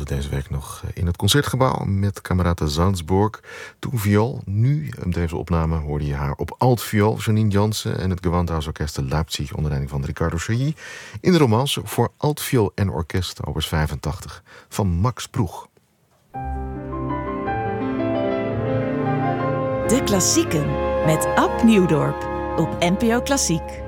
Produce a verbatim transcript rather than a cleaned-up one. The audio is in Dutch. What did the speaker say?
deze week nog in het Concertgebouw met Camerata Salzburg. Toen viool. Nu, op deze opname, hoorde je haar op altviool, Janine Jansen en het Gewandhausorchester Leipzig onder leiding van Riccardo Chailly in de romance voor altviool en orkest, opus vijfentachtig, van Max Ploeg. De Klassieken met Ab Nieuwdorp op N P O Klassiek.